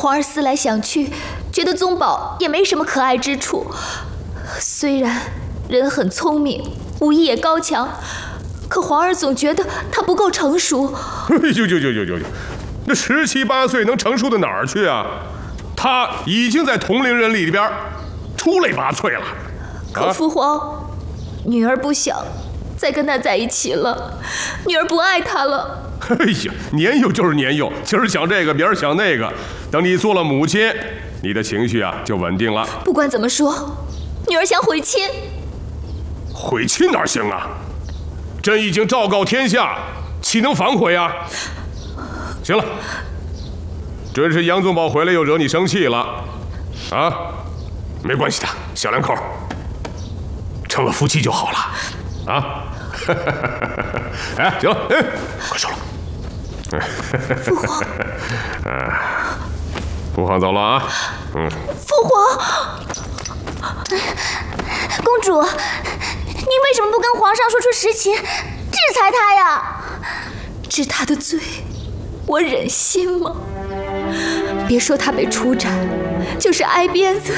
皇儿思来想去，觉得宗宝也没什么可爱之处。虽然人很聪明，武艺也高强，可皇儿总觉得他不够成熟。 呦，那17、18岁能成熟到哪儿去啊？他已经在同龄人里边出类拔萃了。 可父皇，女儿不想再跟他在一起了，女儿不爱他了。 哎呀，年幼就是年幼，今儿想这个，明儿想那个。等你做了母亲，你的情绪啊就稳定了。 不管怎么说，女儿想悔亲。 悔亲哪行啊？朕已经昭告天下，岂能反悔啊？行了，准是杨宗保回来又惹你生气了，啊？没关系的，小两口，成了夫妻就好了，啊？哎，行了，哎，快收了。 父皇， 父皇走了啊。 父皇， 公主，您为什么不跟皇上说出实情，制裁他呀？ 治他的罪，我忍心吗？别说他被处斩，就是挨鞭子，